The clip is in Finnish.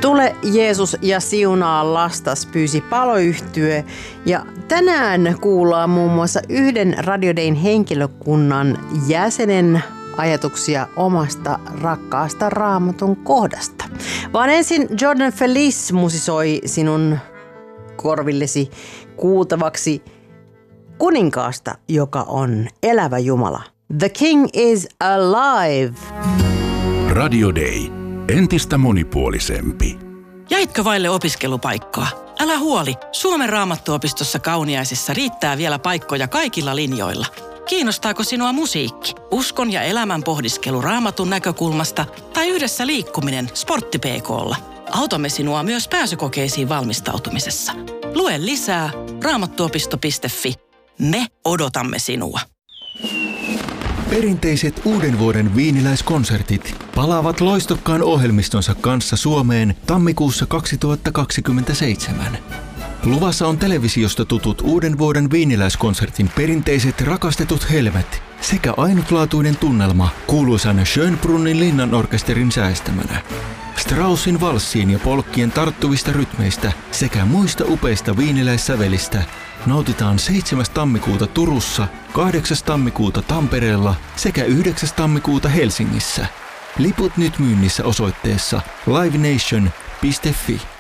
Tule Jeesus ja siunaa lastas pyysi paloyhtye ja tänään kuullaan muun muassa yhden Radio Dayn henkilökunnan jäsenen ajatuksia omasta rakkaasta Raamatun kohdasta. Vaan ensin Jordan Feliz musisoi sinun korvillesi kuultavaksi kuninkaasta, joka on elävä Jumala. The King is alive. Radio Day. Entistä monipuolisempi. Jäitkö vaille opiskelupaikkaa? Älä huoli, Suomen Raamattuopistossa Kauniaisissa riittää vielä paikkoja kaikilla linjoilla. Kiinnostaako sinua musiikki, uskon ja elämän pohdiskelu Raamatun näkökulmasta tai yhdessä liikkuminen Sportti PK:lla? Autamme sinua myös pääsykokeisiin valmistautumisessa. Lue lisää raamattuopisto.fi. Me odotamme sinua. Perinteiset uuden vuoden viiniläiskonsertit palaavat loistokkaan ohjelmistonsa kanssa Suomeen tammikuussa 2027. Luvassa on televisiosta tutut uuden vuoden viiniläiskonsertin perinteiset rakastetut helmet sekä ainutlaatuinen tunnelma kuuluisan Schönbrunnin linnanorkesterin säestämänä. Straussin valssien ja polkkien tarttuvista rytmeistä sekä muista upeista viiniläissävelistä nautitaan 7. tammikuuta Turussa, 8. tammikuuta Tampereella sekä 9. tammikuuta Helsingissä. Liput nyt myynnissä osoitteessa livenation.fi.